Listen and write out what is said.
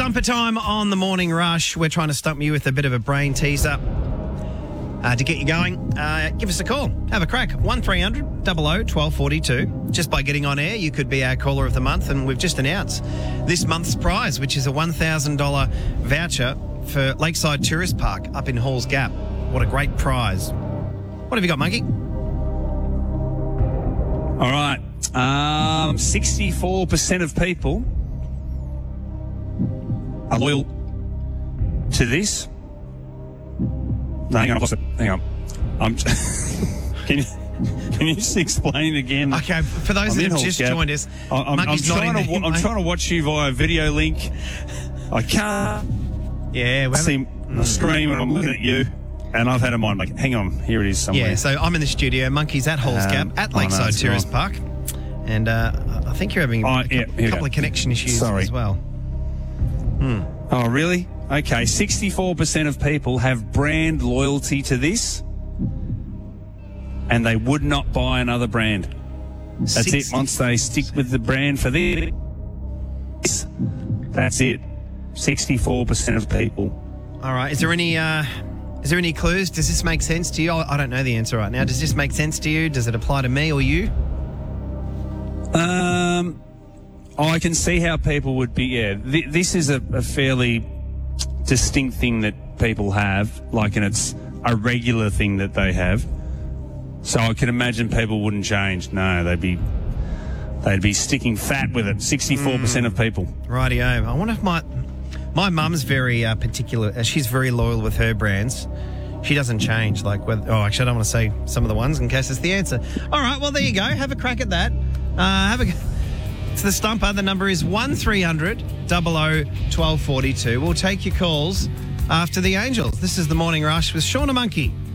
Stumper time on the Morning Rush. We're trying to stump you with a bit of a brain teaser to get you going. Give us a call. Have a crack. 1300 00 1242. Just by getting on air, you could be our caller of the month, and we've just announced this month's prize, which is a $1,000 voucher for Lakeside Tourist Park up in Halls Gap. What a great prize. What have you got, Monkey? All right. 64% of people are loyal to this. No, hang on. Hang on. Can you just explain again? Okay, for those that have just joined us, I'm trying to watch you via video link. I can't see the screen when I'm looking at you. And I've had a mind make. Hang on, here it is somewhere. Yeah, so I'm in the studio. Monkey's at Halls Gap at Lakeside Tourist Park. And I think you're having a couple of connection issues as well. Oh, really? Okay, 64% of people have brand loyalty to this, and they would not buy another brand. That's it. Once they stick with the brand for this, that's it. 64% of people. All right. Is there any clues? Does this make sense to you? I don't know the answer right now. Does this make sense to you? Does it apply to me or you? I can see how people would be. Yeah, this is a fairly distinct thing that people have, and it's a regular thing that they have. So I can imagine people wouldn't change. No, they'd be sticking fat with it. 64% of people. Rightio. I wonder if my mum's very particular. She's very loyal with her brands. She doesn't change. Actually, I don't want to say some of the ones in case it's the answer. All right, well, there you go. Have a crack at that. It's the Stumper. The number is 1300 00 1242. We'll take your calls after the Angels. This is the Morning Rush with Sean and Monkey.